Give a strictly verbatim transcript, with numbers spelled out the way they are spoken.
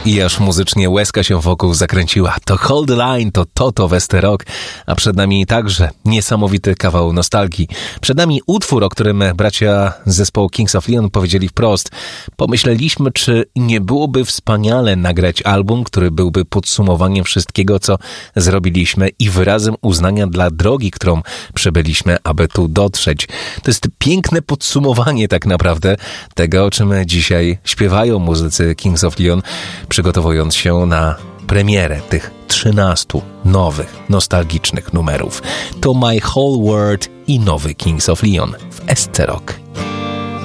I aż muzycznie łezka się wokół zakręciła. To Hold the Line, to Toto w Esterok, a przed nami także niesamowity kawał nostalgii. Przed nami utwór, o którym bracia z zespołu Kings of Leon powiedzieli wprost. Pomyśleliśmy, czy nie byłoby wspaniale nagrać album, który byłby podsumowaniem wszystkiego, co zrobiliśmy i wyrazem uznania dla drogi, którą przebyliśmy, aby tu dotrzeć. To jest piękne podsumowanie tak naprawdę tego, o czym dzisiaj śpiewają muzycy Kings of Leon, przygotowując się na premierę tych trzynastu nowych, nostalgicznych numerów. To My Whole World i nowy Kings of Leon w Esterok.